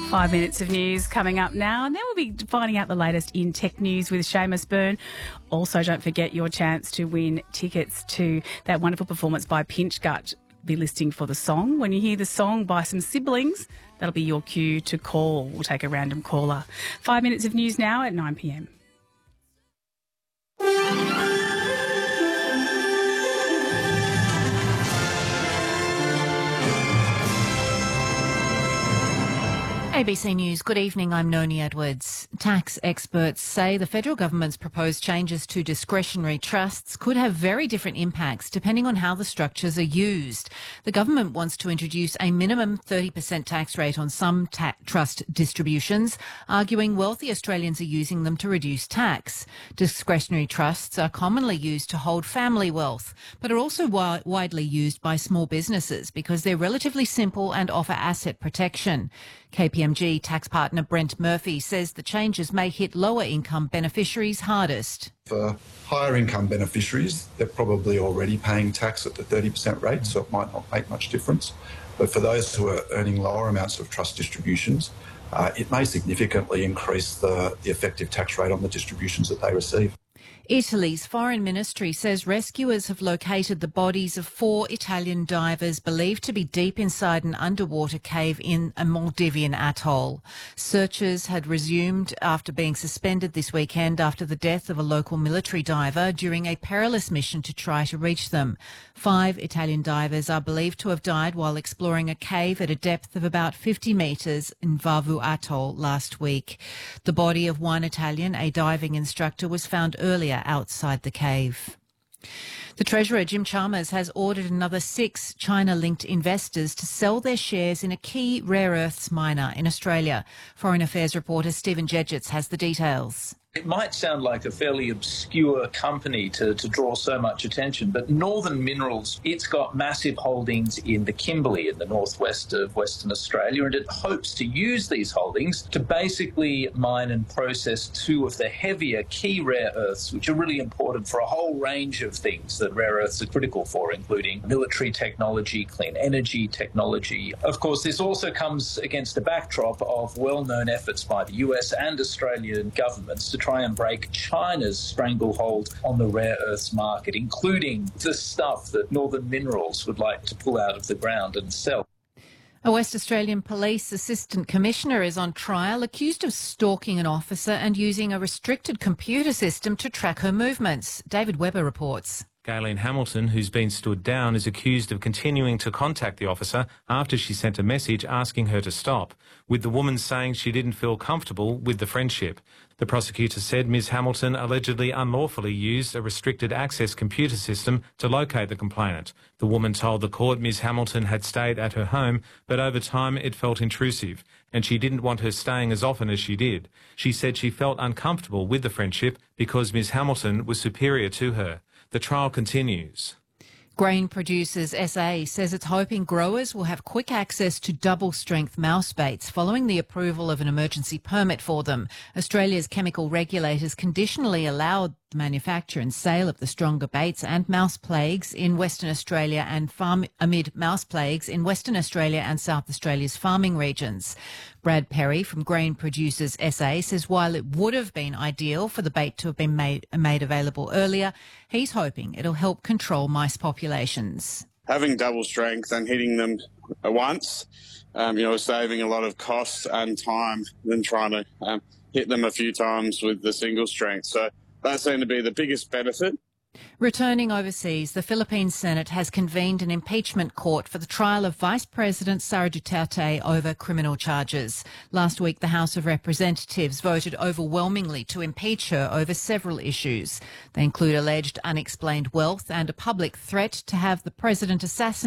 5 minutes of news coming up now, and then we'll be finding out the latest in tech news with Seamus Byrne. Also, don't forget your chance to win tickets to that wonderful performance by Pinch Gut. Be listening for the song. When you hear the song by some siblings, that'll be your cue to call. We'll take a random caller. 5 minutes of news now at 9 p.m. ABC News, good evening, I'm Noni Edwards. Tax experts say the federal government's proposed changes to discretionary trusts could have very different impacts depending on how the structures are used. The government wants to introduce a minimum 30% tax rate on some trust distributions, arguing wealthy Australians are using them to reduce tax. Discretionary trusts are commonly used to hold family wealth, but are also widely used by small businesses because they're relatively simple and offer asset protection. KPMG tax partner Brent Murphy says the changes may hit lower income beneficiaries hardest. For higher income beneficiaries, they're probably already paying tax at the 30% rate, so it might not make much difference. But for those who are earning lower amounts of trust distributions, it may significantly increase the effective tax rate on the distributions that they receive. Italy's foreign ministry says rescuers have located the bodies of 4 Italian divers believed to be deep inside an underwater cave in a Maldivian atoll. Searches had resumed after being suspended this weekend after the death of a local military diver during a perilous mission to try to reach them. 5 Italian divers are believed to have died while exploring a cave at a depth of about 50 metres in Vavu Atoll last week. The body of one Italian, a diving instructor, was found earlier outside the cave. The Treasurer, Jim Chalmers, has ordered another 6 China-linked investors to sell their shares in a key rare earths miner in Australia. Foreign Affairs reporter Stephen Jedgetts has the details. It might sound like a fairly obscure company to draw so much attention, but Northern Minerals, it's got massive holdings in the Kimberley in the northwest of Western Australia, and it hopes to use these holdings to basically mine and process 2 of the heavier key rare earths, which are really important for a whole range of things that rare earths are critical for, including military technology, clean energy technology. Of course, this also comes against a backdrop of well-known efforts by the US and Australian governments to try and break China's stranglehold on the rare earths market, including the stuff that Northern Minerals would like to pull out of the ground and sell. A West Australian Police Assistant Commissioner is on trial, accused of stalking an officer and using a restricted computer system to track her movements. David Webber reports. Gayleen Hamilton, who's been stood down, is accused of continuing to contact the officer after she sent a message asking her to stop, with the woman saying she didn't feel comfortable with the friendship. The prosecutor said Ms Hamilton allegedly unlawfully used a restricted access computer system to locate the complainant. The woman told the court Ms Hamilton had stayed at her home, but over time it felt intrusive, and she didn't want her staying as often as she did. She said she felt uncomfortable with the friendship because Ms Hamilton was superior to her. The trial continues. Grain Producers SA says it's hoping growers will have quick access to double-strength mouse baits following the approval of an emergency permit for them. Australia's chemical regulators conditionally allowed the manufacture and sale of the stronger baits and mouse plagues in Western Australia and amid mouse plagues in Western Australia and South Australia's farming regions. Brad Perry from Grain Producers SA says while it would have been ideal for the bait to have been made available earlier, he's hoping it'll help control mice populations. Having double strength and hitting them at once, saving a lot of cost and time than trying to hit them a few times with the single strength. So that seemed to be the biggest benefit. Returning overseas, the Philippine Senate has convened an impeachment court for the trial of Vice President Sara Duterte over criminal charges. Last week, the House of Representatives voted overwhelmingly to impeach her over several issues. They include alleged unexplained wealth and a public threat to have the president assassinated.